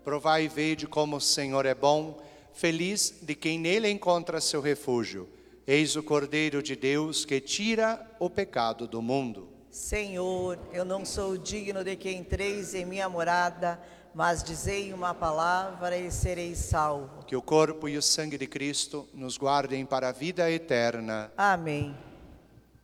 Provai e vede como o Senhor é bom, feliz de quem nele encontra seu refúgio. Eis o Cordeiro de Deus que tira o pecado do mundo. Senhor, eu não sou digno de que entreis em minha morada, mas dizei uma palavra e serei salvo. Que o corpo e o sangue de Cristo nos guardem para a vida eterna. Amém.